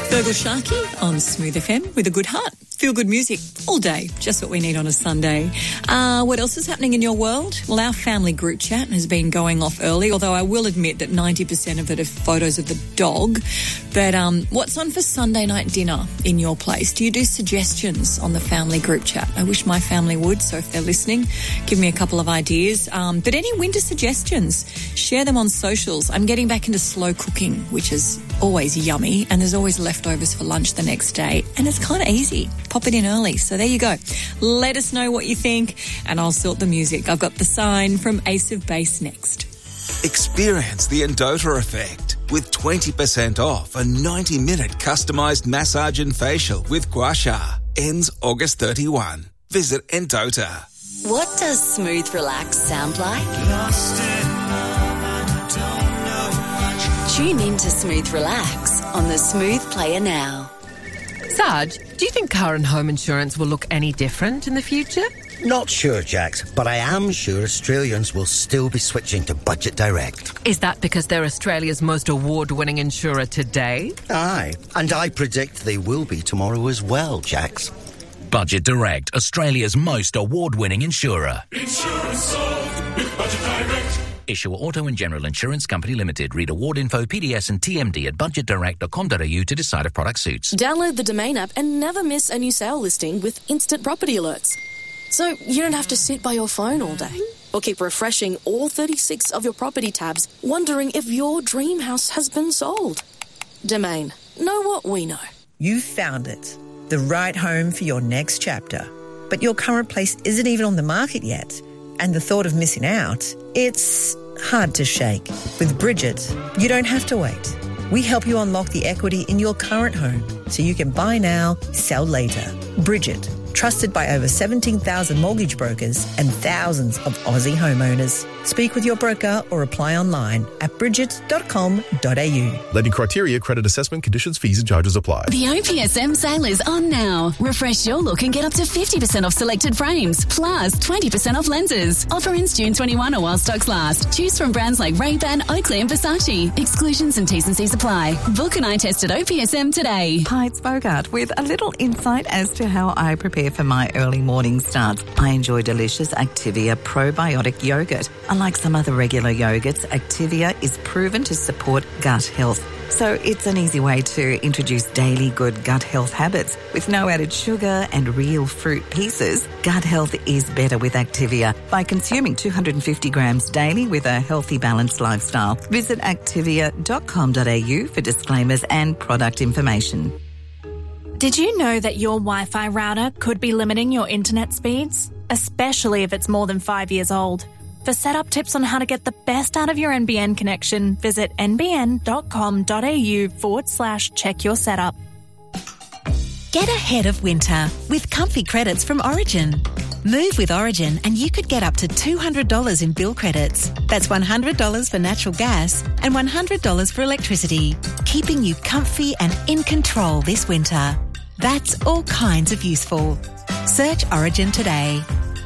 Virgil Sharkey on Smooth FM with a good heart. Feel good music all day, just what we need on a Sunday. What else is happening in your world? Well, our family group chat has been going off early, although I will admit that 90% of it are photos of the dog. But what's on for Sunday night dinner in your place? Do you do suggestions on the family group chat? I wish my family would, so if they're listening, give me a couple of ideas. But any winter suggestions, share them on socials. I'm getting back into slow cooking, which is always yummy, and there's always leftovers for lunch the next day, and it's kind of easy. Pop it in early. So there you go. Let us know what you think, and I'll sort the music. I've got The Sign from Ace of Base next. Experience the Endota effect with 20% off a 90-minute customised massage and facial with Gua Sha. Ends August 31. Visit Endota. What does Smooth Relax sound like? Tune in to Smooth Relax on the Smooth Player now. Sarge, do you think car and home insurance will look any different in the future? Not sure, Jax, but I am sure Australians will still be switching to Budget Direct. Is that because they're Australia's most award-winning insurer today? Aye, and I predict they will be tomorrow as well, Jax. Budget Direct, Australia's most award-winning insurer. Insurance sold with Budget Direct. Issuer Auto and General Insurance Company Limited. Read award info, PDS and TMD at budgetdirect.com.au to decide if product suits. Download the Domain app and never miss a new sale listing with instant property alerts. So you don't have to sit by your phone all day or keep refreshing all 36 of your property tabs wondering if your dream house has been sold. Domain. Know what we know. You've found it. The right home for your next chapter. But your current place isn't even on the market yet. And the thought of missing out, it's hard to shake. With Bridget, you don't have to wait. We help you unlock the equity in your current home so you can buy now, sell later. Bridget, trusted by over 17,000 mortgage brokers and thousands of Aussie homeowners. Speak with your broker or apply online at bridget.com.au. Lending criteria, credit assessment, conditions, fees and charges apply. The OPSM sale is on now. Refresh your look and get up to 50% off selected frames, plus 20% off lenses. Offer ends June 21 or while stocks last. Choose from brands like Ray-Ban, Oakley and Versace. Exclusions and T's and C's apply. Book an eye test at OPSM today. Hi, it's Bogart with a little insight as to how I prepare for my early morning starts. I enjoy delicious Activia probiotic yogurt. Unlike some other regular yogurts, Activia is proven to support gut health. So it's an easy way to introduce daily good gut health habits. With no added sugar and real fruit pieces, gut health is better with Activia by consuming 250 grams daily with a healthy, balanced lifestyle. Visit activia.com.au for disclaimers and product information. Did you know that your Wi-Fi router could be limiting your internet speeds? Especially if it's more than 5 years old. For setup tips on how to get the best out of your NBN connection, visit nbn.com.au/check your setup. Get ahead of winter with comfy credits from Origin. Move with Origin and you could get up to $200 in bill credits. That's $100 for natural gas and $100 for electricity, keeping you comfy and in control this winter. That's all kinds of useful. Search Origin today.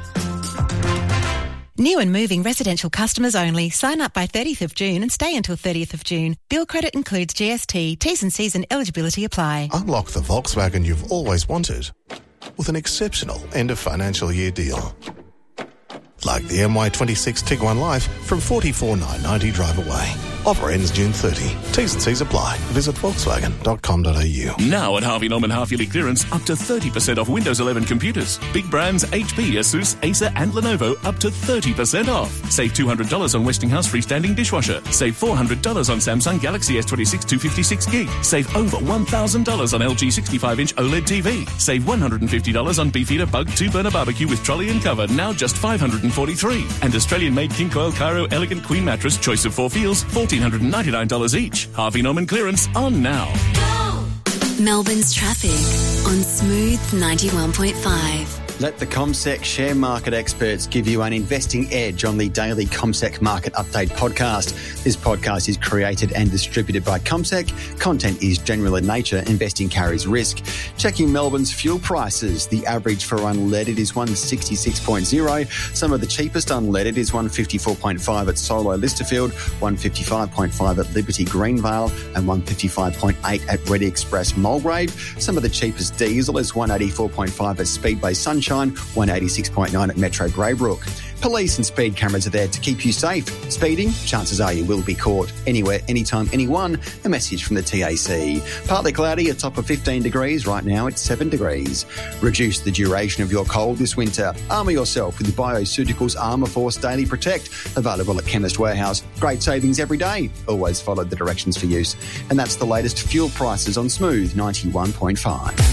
New and moving residential customers only. Sign up by 30th of June and stay until 30th of June. Bill credit includes GST, T's and C's and eligibility apply. Unlock the Volkswagen you've always wanted with an exceptional end of financial year deal. Like the MY26 Tiguan Life from $44,990 drive away. Offer ends June 30. T's and C's apply. Visit Volkswagen.com.au. Now at Harvey Norman half-yearly clearance, up to 30% off Windows 11 computers. Big brands HP, Asus, Acer and Lenovo up to 30% off. Save $200 on Westinghouse freestanding dishwasher. Save $400 on Samsung Galaxy S26 256 gig. Save over $1,000 on LG 65-inch OLED TV. Save $150 on Beefeater Bug 2-burner barbecue with trolley and cover, now just $543. And Australian-made King Coil Cairo Elegant Queen Mattress, choice of 4 feels, $1,499 each. Harvey Norman clearance on now. Melbourne's traffic on Smooth 91.5. Let the CommSec share market experts give you an investing edge on the daily CommSec Market Update podcast. This podcast is created and distributed by CommSec. Content is general in nature. Investing carries risk. Checking Melbourne's fuel prices. The average for unleaded is 166.0. Some of the cheapest unleaded is 154.5 at Solo Listerfield, 155.5 at Liberty Greenvale, and 155.8 at Ready Express Mulgrave. Some of the cheapest diesel is 184.5 at Speedway Sunshine, 186.9 at Metro Greybrook. Police and speed cameras are there to keep you safe. Speeding, chances are you will be caught. Anywhere, anytime, anyone. A message from the TAC. Partly cloudy, a top of 15 degrees. Right now it's 7 degrees. Reduce the duration of your cold this winter. Armour yourself with the Bioceuticals Armour Force Daily Protect. Available at Chemist Warehouse. Great savings every day. Always follow the directions for use. And that's the latest fuel prices on Smooth 91.5.